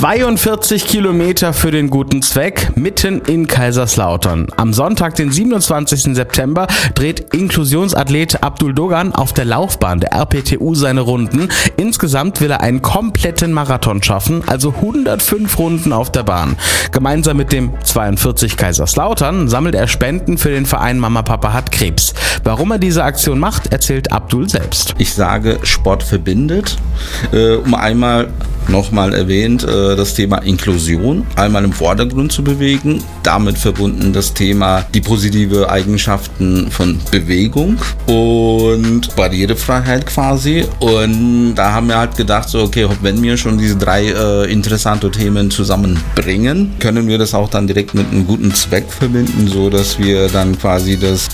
42 Kilometer für den guten Zweck, mitten in Kaiserslautern. Am Sonntag, den 27. September, dreht Inklusionsathlet Abdul Dogan auf der Laufbahn der RPTU seine Runden. Insgesamt will er einen kompletten Marathon schaffen, also 105 Runden auf der Bahn. Gemeinsam mit dem 42 Kaiserslautern sammelt er Spenden für den Verein Mama Papa hat Krebs. Warum er diese Aktion macht, erzählt Abdul selbst. Ich sage, Sport verbindet. Nochmal erwähnt, das Thema Inklusion einmal im Vordergrund zu bewegen. Damit verbunden das Thema die positive Eigenschaften von Bewegung und Barrierefreiheit quasi. Und da haben wir halt gedacht, so okay, wenn wir schon diese drei interessante Themen zusammenbringen, können wir das auch dann direkt mit einem guten Zweck verbinden, so dass wir dann quasi das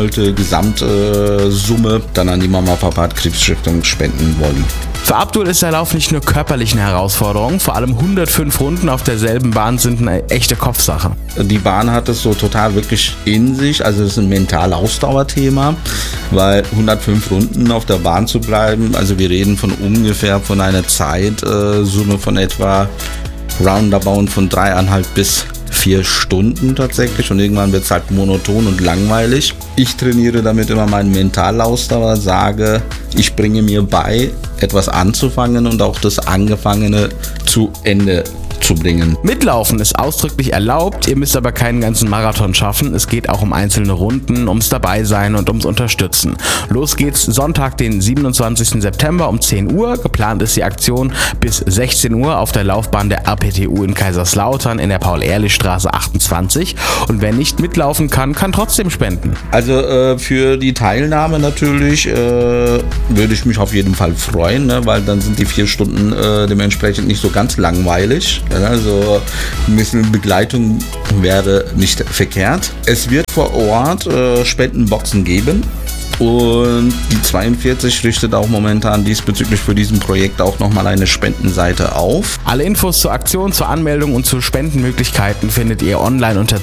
Gesamtsumme dann an die Mama Papa hat Krebs Stiftung spenden wollen. Für Abdul ist der Lauf nicht nur körperlich eine Herausforderung, vor allem 105 Runden auf derselben Bahn sind eine echte Kopfsache. Die Bahn hat es so total wirklich in sich, also es ist ein mental-Ausdauerthema, weil 105 Runden auf der Bahn zu bleiben, also wir reden von ungefähr von einer Zeitsumme von etwa roundabout von 3,5 bis 4 Stunden tatsächlich und irgendwann wird es halt monoton und langweilig. Ich trainiere damit immer meine Mentalausdauer, sage, ich bringe mir bei, etwas anzufangen und auch das Angefangene zu Ende zu bringen. Mitlaufen ist ausdrücklich erlaubt, ihr müsst aber keinen ganzen Marathon schaffen. Es geht auch um einzelne Runden, ums Dabeisein und ums Unterstützen. Los geht's Sonntag, den 27. September um 10 Uhr. Geplant ist die Aktion bis 16 Uhr auf der Laufbahn der RPTU in Kaiserslautern in der Paul-Ehrlich-Straße 28. Und wer nicht mitlaufen kann, kann trotzdem spenden. Also für die Teilnahme natürlich würde ich mich auf jeden Fall freuen, ne, weil dann sind die 4 Stunden dementsprechend nicht so ganz langweilig. Also ein bisschen Begleitung wäre nicht verkehrt. Es wird vor Ort Spendenboxen geben. Und die 42 richtet auch momentan diesbezüglich für diesen Projekt auch nochmal eine Spendenseite auf. Alle Infos zur Aktion, zur Anmeldung und zu Spendenmöglichkeiten findet ihr online unter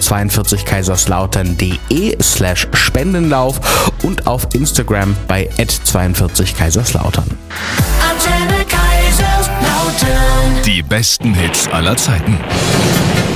42kaiserslautern.de/Spendenlauf und auf Instagram bei @42kaiserslautern. Die besten Hits aller Zeiten.